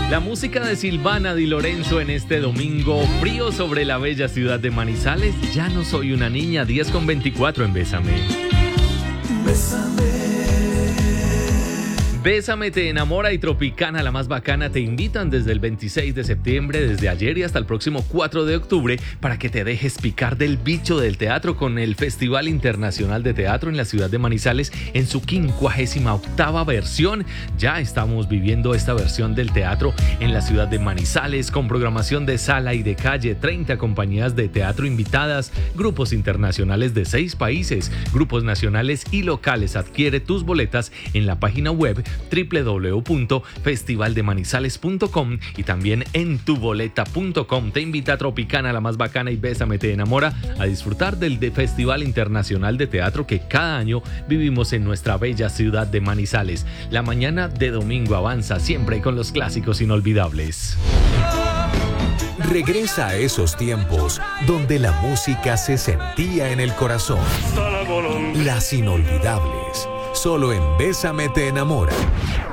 La música de Silvana Di Lorenzo en este domingo frío sobre la bella ciudad de Manizales. Ya no soy una niña, 10:24 en Bésame. Bésame te enamora y Tropicana, la más bacana, te invitan desde el 26 de septiembre, desde ayer y hasta el próximo 4 de octubre, para que te dejes picar del bicho del teatro con el Festival Internacional de Teatro en la ciudad de Manizales en su 58ª versión. Ya estamos viviendo esta versión del teatro en la ciudad de Manizales, con programación de sala y de calle, 30 compañías de teatro invitadas, grupos internacionales de 6 países, grupos nacionales y locales. Adquiere tus boletas en la página web www.festivaldemanizales.com y también en tuboleta.com. Te invita a Tropicana, la más bacana, y Bésame te enamora a disfrutar del Festival Internacional de Teatro que cada año vivimos en nuestra bella ciudad de Manizales. La mañana de domingo avanza siempre con los clásicos inolvidables. Regresa a esos tiempos donde la música se sentía en el corazón. Las inolvidables. Solo en Bésame te enamora.